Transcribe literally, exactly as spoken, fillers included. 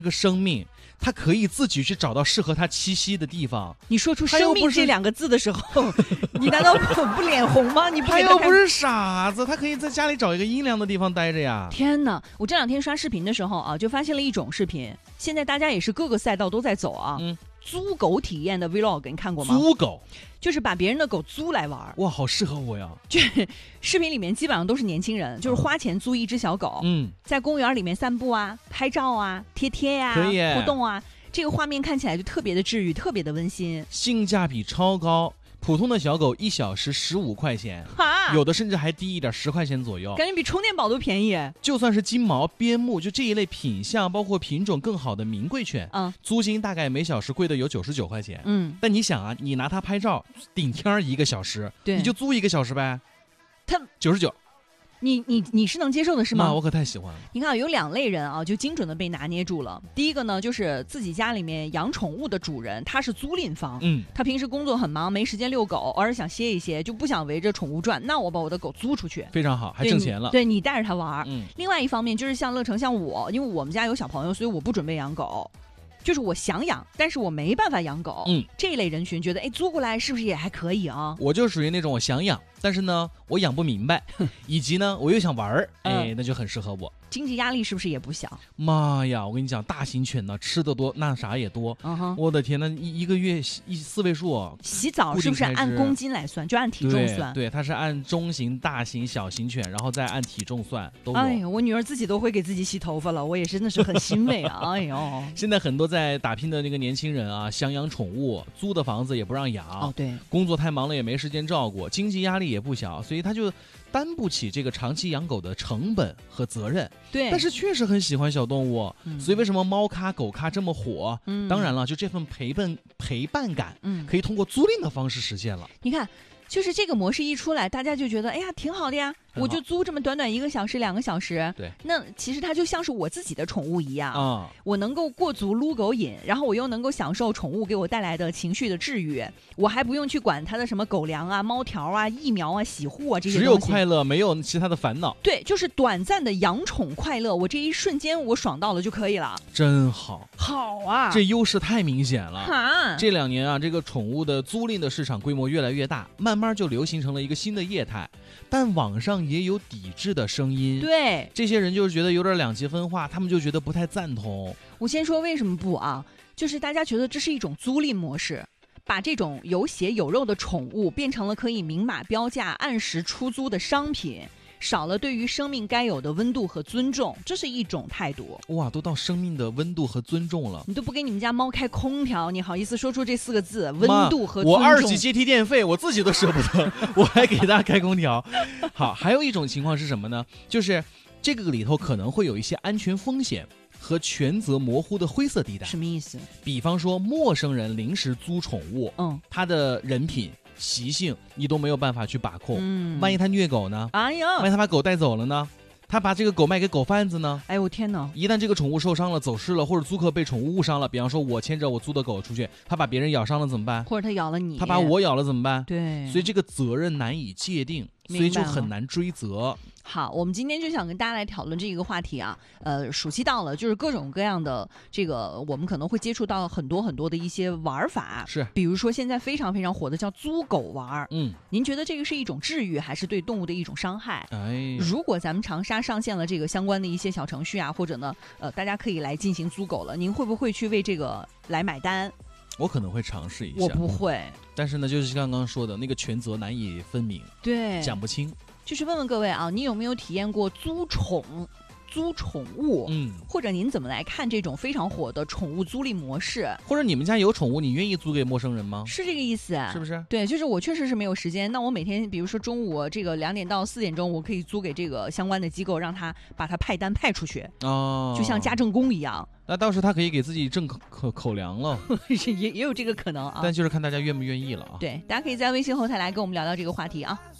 这个生命，它可以自己去找到适合它栖息的地方。 你说出生命这两个字的时候，你难道不不脸红吗？你不他又不是傻子，他可以在家里找一个阴凉的地方待着呀。 天哪！我这两天刷视频的时候啊，就发现了一种视频，现在大家也是各个赛道都在走啊。嗯，租狗体验的 vlog 你看过吗？ 租狗就是把别人的狗租来玩。 哇，好适合我呀！ 就是视频里面基本上都是年轻人，就是花钱租一只小狗，嗯，在公园里面散步啊、拍照啊、贴贴呀、啊、互动啊，这个画面看起来就特别的治愈，特别的温馨， 性价比超高。普通的小狗一小时十五块钱，有的甚至还低一点，十块钱左右， 感觉比充电宝都便宜。 就算是金毛、边牧，就这一类品相包括品种更好的名贵犬，嗯，租金大概每小时贵的有九十九块钱，嗯。但你想啊，你拿它拍照，顶天一个小时，对，你就租一个小时呗，它九十九。 你你你是能接受的是吗？ 啊，我可太喜欢了。 你看有两类人啊，就精准的被拿捏住了。第一个呢，就是自己家里面养宠物的主人，他是租赁方，嗯，他平时工作很忙，没时间遛狗，偶尔想歇一歇，就不想围着宠物转，那我把我的狗租出去， 非常好，还挣钱了。 对 你, 对你带着它玩。嗯。另外一方面就是像乐成，像我，因为我们家有小朋友，所以我不准备养狗。就是我想养，但是我没办法养狗。嗯，这一类人群觉得，哎，租过来是不是也还可以啊？ 我就属于那种我想养，但是呢，我养不明白，以及呢，我又想玩儿，哎、嗯，那就很适合我。 经济压力是不是也不小？ 妈呀，我跟你讲，大型犬呢，吃的多，那啥也多。嗯哼，我的天呐，一一个月一四位数。 洗澡是不是按公斤来算，就按体重算？ 对，它是按中型、大型、小型犬，然后再按体重算，都有。 哎呀，我女儿自己都会给自己洗头发了，我也真的是很欣慰啊！哎呦， 现在很多在打拼的那个年轻人啊，想养宠物，租的房子也不让养。 哦，对， 工作太忙了也没时间照顾，经济压力也不小，所以他就担不起这个长期养狗的成本和责任。 对， 但是确实很喜欢小动物，嗯、所以为什么猫咖、狗咖这么火？嗯，当然了，就这份陪伴陪伴感，嗯，可以通过租赁的方式实现了。 你看。就是这个模式一出来，大家就觉得，哎呀，挺好的呀，我就租这么短短一个小时、两个小时。 对， 那其实它就像是我自己的宠物一样啊、嗯，我能够过足撸狗瘾，然后我又能够享受宠物给我带来的情绪的治愈，我还不用去管它的什么狗粮啊、猫条啊、疫苗啊、洗护啊这些东西。 只有快乐，没有其他的烦恼。 对，就是短暂的养宠快乐，我这一瞬间我爽到了就可以了。 真好， 好啊， 这优势太明显了。哈，这两年啊，这个宠物的租赁的市场规模越来越大，慢慢。慢慢就流行成了一个新的业态，但网上也有抵制的声音。 对， 这些人就是觉得有点两极分化，他们就觉得不太赞同。 我先说为什么不啊？就是大家觉得这是一种租赁模式，把这种有血有肉的宠物变成了可以明码标价、按时出租的商品。少了对于生命该有的温度和尊重，这是一种态度。 哇，都到生命的温度和尊重了， 你都不给你们家猫开空调，你好意思说出这四个字？温度和尊重。 我二级阶梯电费我自己都舍不得，我还给大家开空调。好，还有一种情况是什么呢？就是这个里头可能会有一些安全风险和权责模糊的灰色地带。 什么意思？ 比方说陌生人临时租宠物，嗯，他的人品习性你都没有办法去把控，嗯，万一他虐狗呢？哎呀，万一他把狗带走了呢？他把这个狗卖给狗贩子呢？ 哎呦天哪！ 一旦这个宠物受伤了、走失了，或者租客被宠物误伤了，比方说我牵着我租的狗出去，他把别人咬伤了怎么办？ 或者他咬了你， 他把我咬了怎么办？ 对， 所以这个责任难以界定，所以就很难追责。 好，我们今天就想跟大家来讨论这个话题啊。呃，暑期到了，就是各种各样的这个，我们可能会接触到很多很多的一些玩法。 是， 比如说现在非常非常火的叫租狗玩。嗯，您觉得这个是一种治愈，还是对动物的一种伤害？哎，如果咱们长沙上线了这个相关的一些小程序啊，或者呢，呃，大家可以来进行租狗了，您会不会去为这个来买单？ 我可能会尝试一下。 我不会。 但是呢，就是刚刚说的那个权责难以分明， 对， 讲不清。 就是问问各位啊，你有没有体验过租宠、租宠物？嗯，或者您怎么来看这种非常火的宠物租赁模式？ 或者你们家有宠物，你愿意租给陌生人吗？ 是这个意思， 是不是？ 对，就是我确实是没有时间。那我每天，比如说中午这个两点到四点钟，我可以租给这个相关的机构，让他把他派单派出去，哦，就像家政工一样。 那到时他可以给自己挣口口口粮了， 也也有这个可能啊。 但就是看大家愿不愿意了啊。 对，大家可以在微信后台来跟我们聊聊这个话题啊。